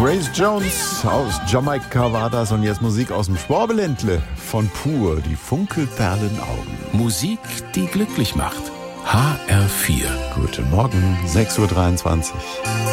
Grace Jones aus Jamaika war das und jetzt Musik aus dem Schwabeländle von Pur, die Funkelperlenaugen. Musik, die glücklich macht. HR4. Guten Morgen, 6:23 Uhr.